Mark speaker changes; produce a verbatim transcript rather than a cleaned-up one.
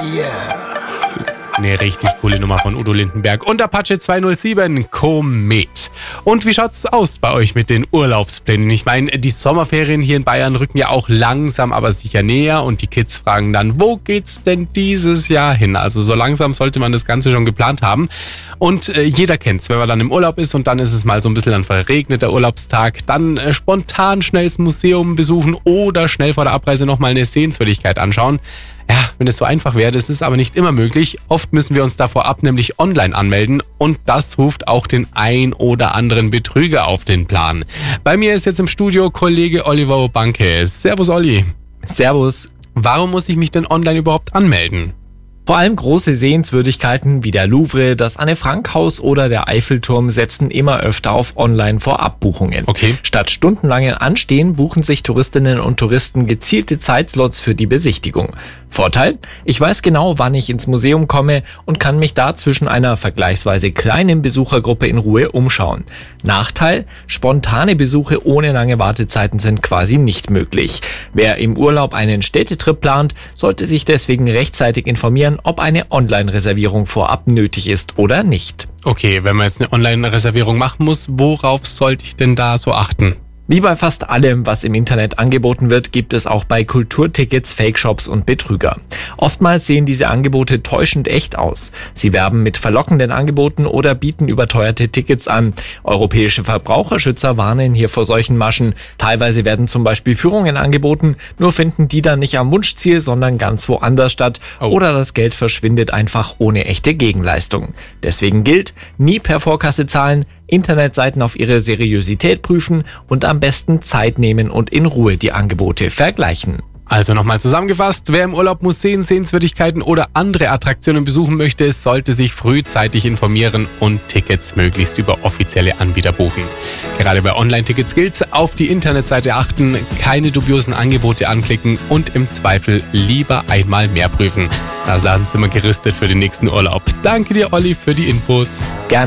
Speaker 1: Yeah.
Speaker 2: Eine richtig coole Nummer von Udo Lindenberg und Apache zweihundertsieben, Komet. Und wie schaut's aus bei euch mit den Urlaubsplänen? Ich meine, die Sommerferien hier in Bayern rücken ja auch langsam, aber sicher näher und die Kids fragen dann, wo geht's denn dieses Jahr hin? Also so langsam sollte man das Ganze schon geplant haben. Und äh, jeder kennt's, wenn man dann im Urlaub ist und dann ist es mal so ein bisschen ein verregneter Urlaubstag, dann äh, spontan schnell das Museum besuchen oder schnell vor der Abreise nochmal eine Sehenswürdigkeit anschauen. Ja, wenn es so einfach wäre, das ist aber nicht immer möglich. Oft müssen wir uns da vorab nämlich online anmelden und das ruft auch den ein oder anderen Betrüger auf den Plan. Bei mir ist jetzt im Studio Kollege Oliver Banke. Servus Olli.
Speaker 3: Servus.
Speaker 2: Warum muss ich mich denn online überhaupt anmelden?
Speaker 3: Vor allem große Sehenswürdigkeiten wie der Louvre, das Anne-Frank-Haus oder der Eiffelturm setzen immer öfter auf Online-Vorabbuchungen.
Speaker 2: Okay.
Speaker 3: Statt stundenlangen Anstehen buchen sich Touristinnen und Touristen gezielte Zeitslots für die Besichtigung. Vorteil? Ich weiß genau, wann ich ins Museum komme und kann mich da zwischen einer vergleichsweise kleinen Besuchergruppe in Ruhe umschauen. Nachteil? Spontane Besuche ohne lange Wartezeiten sind quasi nicht möglich. Wer im Urlaub einen Städtetrip plant, sollte sich deswegen rechtzeitig informieren, ob eine Online-Reservierung vorab nötig ist oder nicht.
Speaker 2: Okay, wenn man jetzt eine Online-Reservierung machen muss, worauf sollte ich denn da so achten?
Speaker 3: Wie bei fast allem, was im Internet angeboten wird, gibt es auch bei Kulturtickets Fake-Shops und Betrüger. Oftmals sehen diese Angebote täuschend echt aus. Sie werben mit verlockenden Angeboten oder bieten überteuerte Tickets an. Europäische Verbraucherschützer warnen hier vor solchen Maschen. Teilweise werden zum Beispiel Führungen angeboten, nur finden die dann nicht am Wunschziel, sondern ganz woanders statt.
Speaker 2: Oh.
Speaker 3: Oder das Geld verschwindet einfach ohne echte Gegenleistung. Deswegen gilt, nie per Vorkasse zahlen, Internetseiten auf ihre Seriosität prüfen und am besten Zeit nehmen und in Ruhe die Angebote vergleichen.
Speaker 2: Also nochmal zusammengefasst, wer im Urlaub Museen, Sehenswürdigkeiten oder andere Attraktionen besuchen möchte, sollte sich frühzeitig informieren und Tickets möglichst über offizielle Anbieter buchen. Gerade bei Online-Tickets gilt, auf die Internetseite achten, keine dubiosen Angebote anklicken und im Zweifel lieber einmal mehr prüfen. Da sind wir gerüstet für den nächsten Urlaub. Danke dir, Olli, für die Infos.
Speaker 3: Gerne.